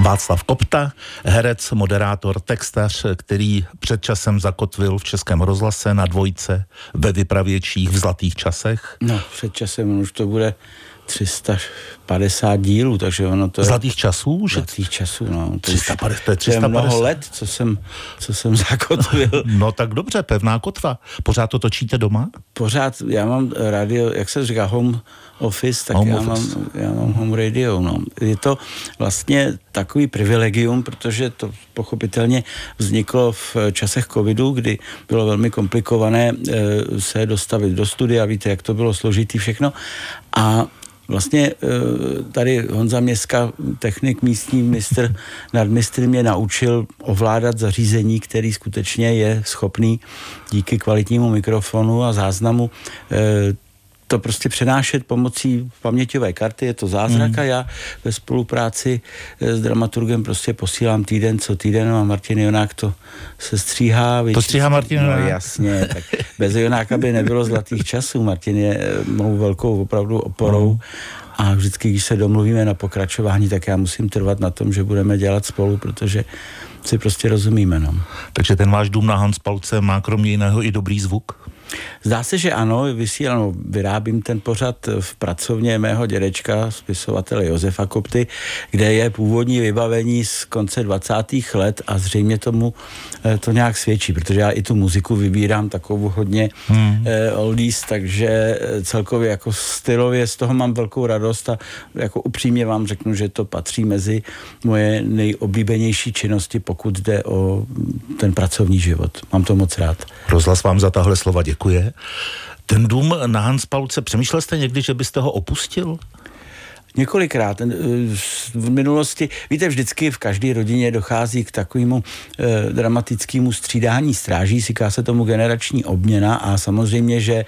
Václav Kopta, herec, moderátor, textař, který před časem zakotvil v Českém rozhlase na Dvojce, ve Vypravěčích, v Zlatých časech. No, před časem už to bude 350 dílů, takže ono to je... Zlatých časů? Zlatých časů, no. 350. To je mnoho let, co jsem zakotvil. No tak dobře, pevná kotva. Pořád to točíte doma? Pořád, já mám radio, jak se říká, home office, tak já mám home radio, no. Je to vlastně takový privilegium, protože to pochopitelně vzniklo v časech covidu, kdy bylo velmi komplikované se dostavit do studia, víte, jak to bylo složitý všechno. A vlastně tady Honza Měska, technik, místní nadmistr mě naučil ovládat zařízení, který skutečně je schopný díky kvalitnímu mikrofonu a záznamu to prostě přenášet pomocí paměťové karty, je to zázrak a já ve spolupráci s dramaturgem prostě posílám týden co týden a Martin Jonák to se stříhá. To stříhá Martin Jonák? No jasně, tak bez Jonáka by nebylo Zlatých časů. Martin je mou velkou opravdu oporou a vždycky, když se domluvíme na pokračování, tak já musím trvat na tom, že budeme dělat spolu, protože si prostě rozumíme. No. Takže ten váš dům na Hanspalce má kromě jiného i dobrý zvuk? Zdá se, že ano, vyrábím ten pořad v pracovně mého dědečka, spisovatele Josefa Kopty, kde je původní vybavení z konce 20. let a zřejmě tomu to nějak svědčí, protože já i tu muziku vybírám takovou hodně oldies, takže celkově jako stylově z toho mám velkou radost a jako upřímně vám řeknu, že to patří mezi moje nejoblíbenější činnosti, pokud jde o ten pracovní život. Mám to moc rád. Rozhlas vám za tahle slova děkuje. Ten dům na Hanspalce, přemýšlel jste někdy, že byste ho opustil? Několikrát. V minulosti, víte, vždycky v každé rodině dochází k takovému dramatickému střídání stráží, říká se tomu generační obměna a samozřejmě, že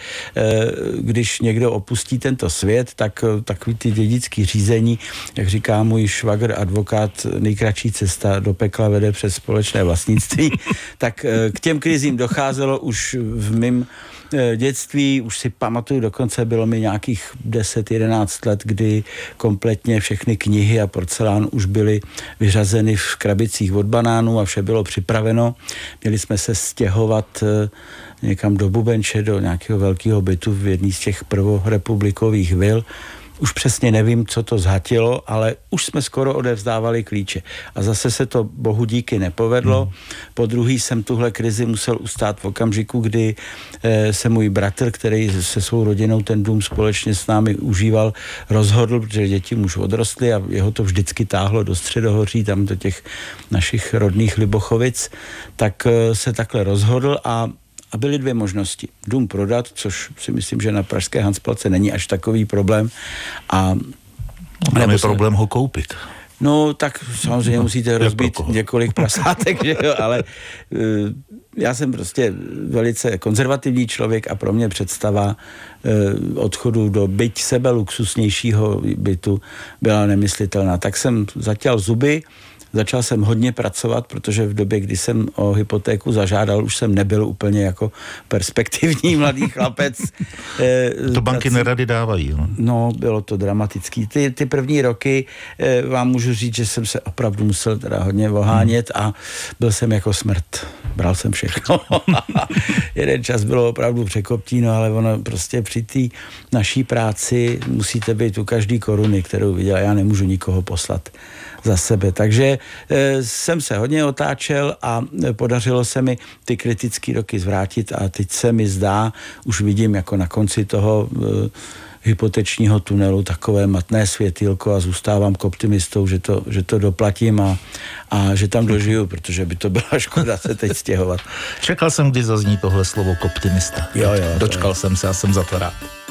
když někdo opustí tento svět, tak takový ty dědický řízení, jak říká můj švagr advokát, nejkratší cesta do pekla vede přes společné vlastnictví, tak k těm krizím docházelo už v mém dětství, už si pamatuju, dokonce bylo mi nějakých 10-11 let, kdy kompletně všechny knihy a porcelán už byly vyřazeny v krabicích od banánů a vše bylo připraveno. Měli jsme se stěhovat někam do Bubenče, do nějakého velkého bytu v jedné z těch prvorepublikových vil. Už přesně nevím, co to zhatilo, ale už jsme skoro odevzdávali klíče. A zase se to bohu díky nepovedlo. Po druhý jsem tuhle krizi musel ustát v okamžiku, kdy se můj bratr, který se svou rodinou ten dům společně s námi užíval, rozhodl, protože děti už odrostly a jeho to vždycky táhlo do Středohoří, tam do těch našich rodných Libochovic, tak se takhle rozhodl a byly dvě možnosti. Dům prodat, což si myslím, že na pražské Hanspalce není až takový problém. A tam je problém ho koupit. No, tak samozřejmě musíte rozbít několik prasátek, že jo, ale já jsem prostě velice konzervativní člověk a pro mě představa odchodu do byť sebeluxusnějšího bytu byla nemyslitelná. Tak jsem zatěl zuby, začal jsem hodně pracovat, protože v době, kdy jsem o hypotéku zažádal, už jsem nebyl úplně jako perspektivní mladý chlapec. To banky nerady dávají. No, bylo to dramatický. Ty první roky vám můžu říct, že jsem se opravdu musel teda hodně ohánět a byl jsem jako smrt. Bral jsem všechno. Jeden čas bylo opravdu překoptíno, ale ono prostě při té naší práci musíte být u každý koruny, kterou viděl. Já nemůžu nikoho poslat za sebe. Takže jsem se hodně otáčel a podařilo se mi ty kritické roky zvrátit a teď se mi zdá, už vidím jako na konci toho hypotečního tunelu takové matné světýlko a zůstávám k optimistou, že to doplatím a že tam dožiju, protože by to byla škoda se teď stěhovat. Čekal jsem, kdy zazní tohle slovo optimista. Jo, dočkal jsem se a jsem za to rád.